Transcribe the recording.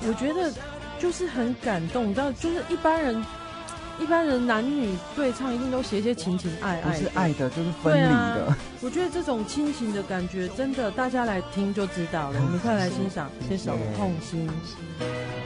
我觉得就是很感动，到就是一般人男女对唱一定都写一些情情爱爱的， 不是爱的就是分离的。 啊，我觉得这种亲情的感觉真的大家来听就知道了。我们快来欣赏这首《痛心》。